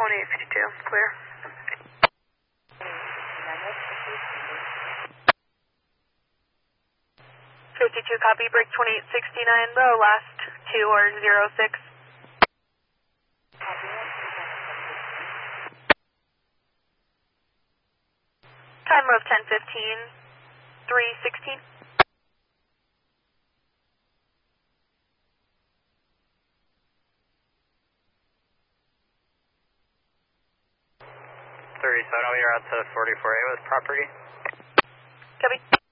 2852, clear. 52, copy, break 2869, the last two are 06. Time of 10:15, 3:16. So you're out to 44A with property? Copy.